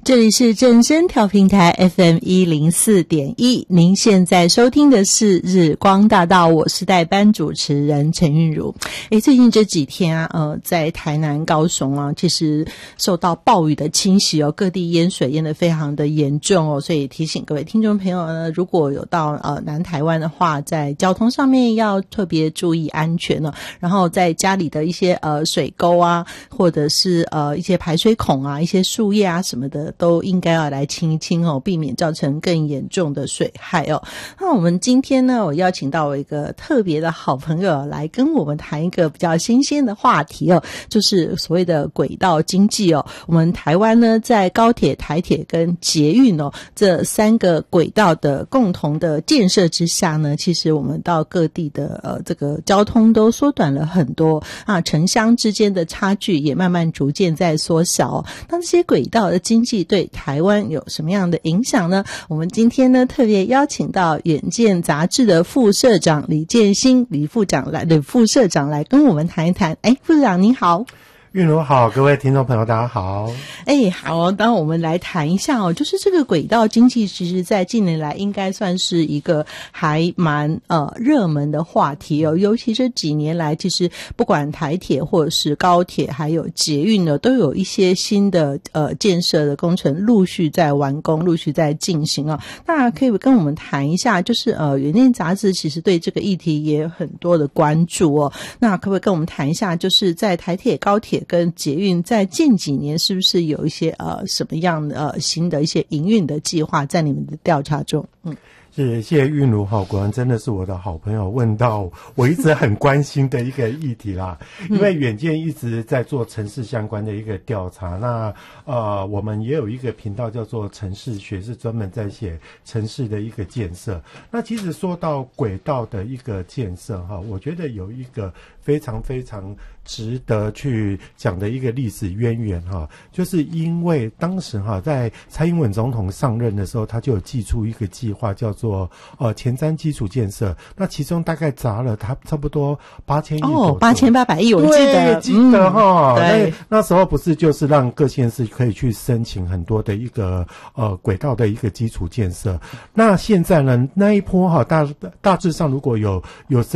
这里是正声调频台 FM104.1， 您现在收听的是日光大道，我是代班主持人陈韵如。最近这几天啊，在台南、高雄啊，其实受到暴雨的侵袭哦，各地淹水淹得非常的严重哦，所以提醒各位听众朋友呢，如果有到南台湾的话，在交通上面要特别注意安全哦。然后在家里的一些水沟啊，或者是一些排水孔啊，一些树叶啊什么的，都应该要来清一清哦，避免造成更严重的水害哦。那我们今天呢，我邀请到我一个特别的好朋友来跟我们谈一个比较新鲜的话题哦，就是所谓的轨道经济哦。我们台湾呢，在高铁、台铁跟捷运哦这三个轨道的共同的建设之下呢，其实我们到各地的这个交通都缩短了很多啊，城乡之间的差距也慢慢逐渐在缩小哦。那这些轨道的经济对台湾有什么样的影响呢？我们今天呢特别邀请到远见杂志的副社长李建新李副社长来跟我们谈一谈。副社长您好。 韵如好，各位听众朋友大家好。 好，当我们来谈一下就是这个轨道经济其实在近年来应该算是一个还蛮热门的话题哦，尤其这几年来其实不管台铁或者是高铁还有捷运呢，都有一些新的建设的工程陆续在完工，陆续在进行哦。那可以跟我们谈一下，就是远见杂志其实对这个议题也有很多的关注哦。那可不可以跟我们谈一下，就是在台铁、高铁跟捷运在近几年是不是有一些什么样的新的一些营运的计划在你们的调查中？ 谢谢韵如哈，果然真的是我的好朋友，问到我一直很关心的一个议题啦。因为远见一直在做城市相关的一个调查，那我们也有一个频道叫做城市学，是专门在写城市的一个建设。那其实说到轨道的一个建设哈，我觉得有一个非常非常值得去讲的一个历史渊源哈，就是因为当时哈在蔡英文总统上任的时候，他就有祭出一个计划叫做前瞻基础建设，那其中大概砸了他差不多8000亿 8800亿，我记得哈。 对， 那时候不是就是让各县市可以去申请很多的一个轨道的一个基础建设。那现在呢，那一波哈大致上如果有